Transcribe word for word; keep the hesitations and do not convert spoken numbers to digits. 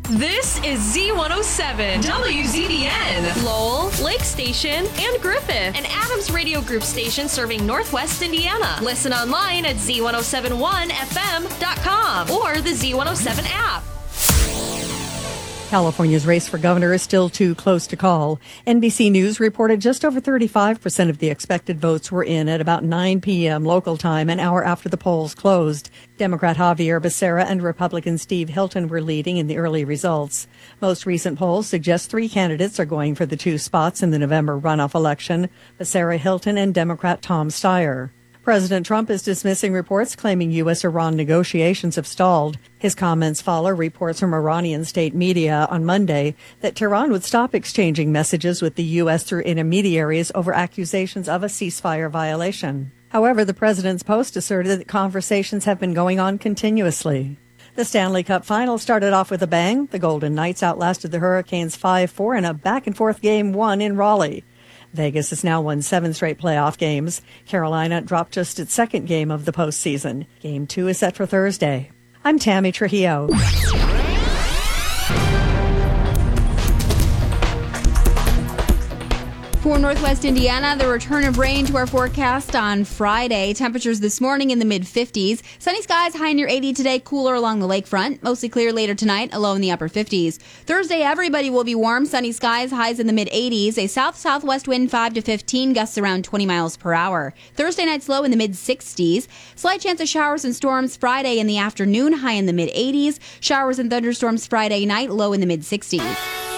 This is Z one oh seven, W Z B N, Lowell, Lake Station, and Griffith, an Adams Radio Group station serving Northwest Indiana. Listen online at Z one oh seven one F M dot com or the Z one oh seven app. California's race for governor is still too close to call. N B C News reported just over thirty-five percent of the expected votes were in at about nine p.m. local time, an hour after the polls closed. Democrat Javier Becerra and Republican Steve Hilton were leading in the early results. Most recent polls suggest three candidates are going for the two spots in the November runoff election: Becerra, Hilton, and Democrat Tom Steyer. President Trump is dismissing reports claiming U S-Iran negotiations have stalled. His comments follow reports from Iranian state media on Monday that Tehran would stop exchanging messages with the U S through intermediaries over accusations of a ceasefire violation. However, the president's post asserted that conversations have been going on continuously. The Stanley Cup final started off with a bang. The Golden Knights outlasted the Hurricanes five four in a back-and-forth game one in Raleigh. Vegas has now won seven straight playoff games. Carolina dropped just its second game of the postseason. Game two is set for Thursday. I'm Tammy Trujillo. For Northwest Indiana, the return of rain to our forecast on Friday. Temperatures this morning in the mid-fifties. Sunny skies, high near eighty today, cooler along the lakefront. Mostly clear later tonight, a low in the upper fifties. Thursday, everybody will be warm. Sunny skies, highs in the mid-eighties. A south-southwest wind five to fifteen, gusts around twenty miles per hour. Thursday night's low in the mid-sixties. Slight chance of showers and storms Friday in the afternoon, high in the mid-eighties. Showers and thunderstorms Friday night, low in the mid-sixties.